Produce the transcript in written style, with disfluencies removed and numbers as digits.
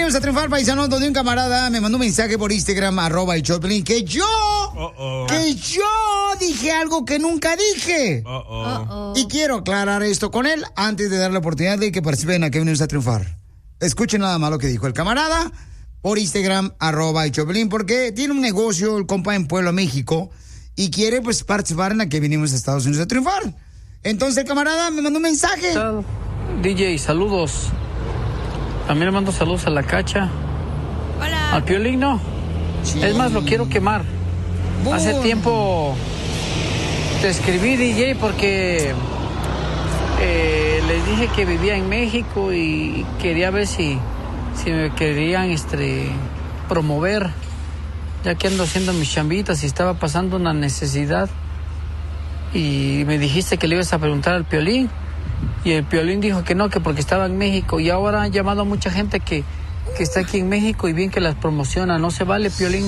Bienvenidos a Triunfar, paisanos, donde un camarada me mandó un mensaje por Instagram, @el Choplin, que yo dije algo que nunca dije. Y quiero aclarar esto con él antes de darle la oportunidad de que participen a que venimos a triunfar. Escuchen nada más lo que dijo el camarada por Instagram, @el Choplin, porque tiene un negocio, el compa, en Puebla, México, y quiere pues participar en la que vinimos a Estados Unidos a triunfar. Entonces el camarada me mandó un mensaje. DJ, saludos. También le mando saludos a la Cacha. Hola. Al Piolín, no. Sí. Es más, lo quiero quemar. Hace tiempo te escribí, DJ, porque les dije que vivía en México y quería ver si me querían promover, ya que ando haciendo mis chambitas y estaba pasando una necesidad. Y me dijiste que le ibas a preguntar al Piolín. Y el Piolín dijo que no, que porque estaba en México. Y ahora han llamado a mucha gente que está aquí en México y bien que las promociona. No se vale, Piolín.